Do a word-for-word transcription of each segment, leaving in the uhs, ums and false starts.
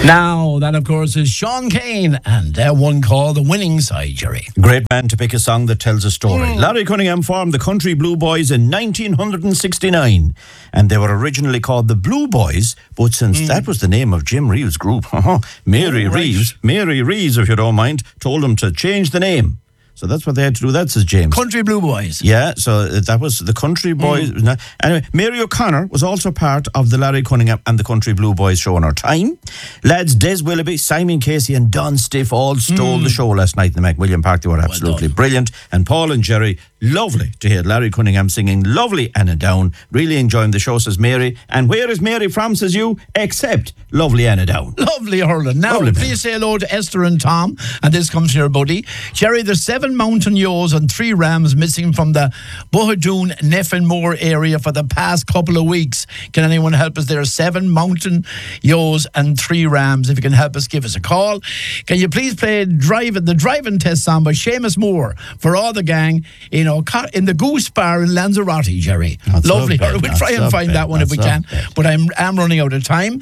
Now, that of course is Sean Kane and their one called The Winning Side, Jerry. Great man to pick a song that tells a story. Mm. Larry Cunningham formed the Country Blue Boys in nineteen sixty-nine, and they were originally called the Blue Boys, but since mm. that was the name of Jim Reeves' group, Mary oh, right. Reeves, Mary Reeves, if you don't mind, told them to change the name. So that's what they had to do. That says James. Country Blue Boys. Yeah, so that was the Country Boys. Mm. Anyway, Mary O'Connor was also part of the Larry Cunningham and the Country Blue Boys show in our time. Lads Des Willoughby, Simon Casey and Don Stiff all stole mm. the show last night in the McWilliam Park. They were absolutely well brilliant. And Paul and Jerry, lovely to hear Larry Cunningham singing Lovely Anna Down. Really enjoying the show, says Mary. And where is Mary from, says you? Except Lovely Anna Down. Lovely Hurling. Now, lovely please man. Say hello to Esther and Tom. And this comes from your buddy. Jerry, there's seven mountain ewes and three rams missing from the Bohadoon, Neffenmore area for the past couple of weeks. Can anyone help us? There are seven mountain ewes and three rams. If you can help us, give us a call. Can you please play drive, the driving test song by Seamus Moore for all the gang in, in the Goose Bar in Lanzarote, Jerry. That's lovely. So we'll try and find bad. that one That's if we so can. bad. But I'm, I'm running out of time.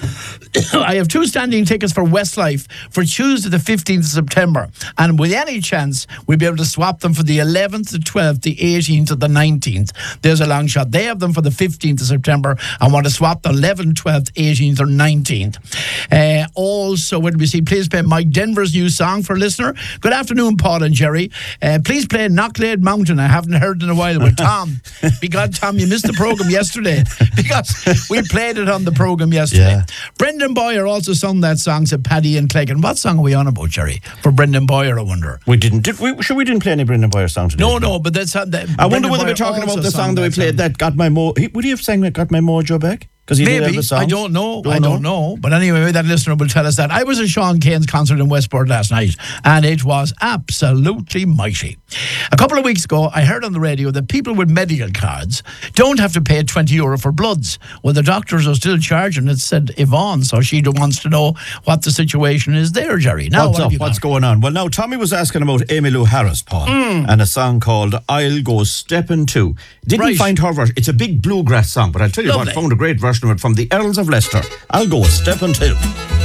I have two standing tickets for Westlife for Tuesday the fifteenth of September. And with any chance, we'll be able to swap them for the eleventh, the twelfth, the eighteenth, or the nineteenth. There's a long shot. They have them for the fifteenth of September. I want to swap the eleventh, twelfth, eighteenth, or nineteenth. Uh, also, when we see, please play Mike Denver's new song for a listener. Good afternoon, Paul and Jerry. Uh, please play Knocklade Mountain. I haven't heard in a while with Tom. Because, Tom, you missed the programme yesterday. Because we played it on the programme yesterday. Yeah. Brendan Boyer also sung that song, said Paddy and Clegg. And what song are we on about, Jerry? For Brendan Boyer, I wonder. We didn't. Did we, sure, we didn't play any Brendan Boyer song today. No, no, but that's... That, I wonder whether we're talking about the song that we played that got my mo... Would he have sang that got my mojo back? He Maybe, I don't know, don't I don't know. know. But anyway, that listener will tell us that. I was at Sean Kane's concert in Westport last night, and it was absolutely mighty. A couple of weeks ago, I heard on the radio that people with medical cards don't have to pay twenty euro for bloods. Well, the doctors are still charging. It said Yvonne, so she wants to know what the situation is there, Jerry. Now, What's what up? What's going on? Well, now, Tommy was asking about Emmylou Harris, Paul, mm. and a song called I'll Go Steppin' Too. Didn't right. find her version. It's a big bluegrass song, but I'll tell you Lovely. what, I found a great version of it from the Earls of Leicester. I'll Go Steppin' Too.